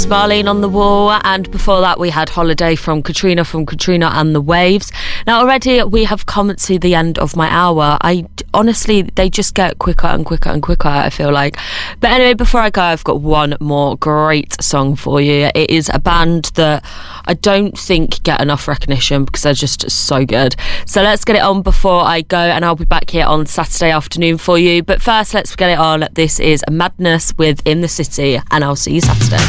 Marlene on the Wall, and before that we had Holiday from Katrina and the Waves. Now already we have come to the end of my hour. Honestly, they just get quicker and quicker and quicker, I feel like. But anyway, before I go, I've got one more great song for you. It is a band that I don't think get enough recognition because they're just so good. So let's get it on before I go, and I'll be back here on Saturday afternoon for you. But first, let's get it on. This is Madness with In the City, and I'll see you Saturday.